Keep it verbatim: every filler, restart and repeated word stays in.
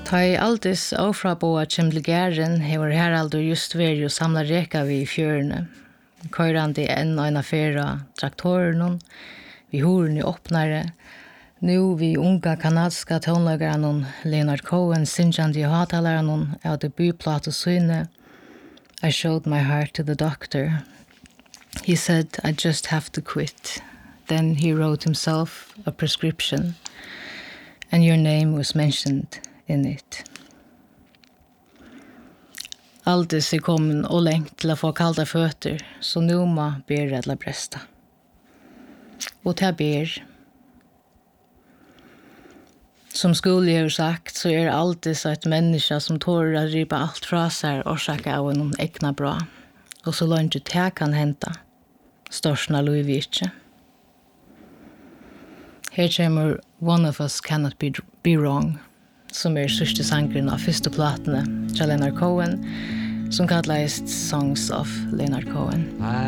Ta I aldis ofra boa kjem til gæren, hever Heraldur just veri og samla reka vi I fjørene. Køyrandi enn eina fera traktoren, vi horen I åpnare, nu vi unga kanadska tonlagaren Leonard Cohen, synjandi I hatalaren av det byplate syne. I showed my heart to the doctor. He said, I just have to quit. Then he wrote himself a prescription, and your name was mentioned in it. Aldis er kommen og lengt til å få kalda føtter, så nu må ber redla bresta. Og til ber. Som skulle jeg sagt, så er Aldis et menneske som tårer å ripa alt fra seg og sjekke av en egna bra. Og så langt ut her kan henta, storsna Louis Vice. Her kommer One of Us Cannot Be, be Wrong, som er sørste sangren av første platene til Leonard Cohen, som kallast Songs of Leonard Cohen. I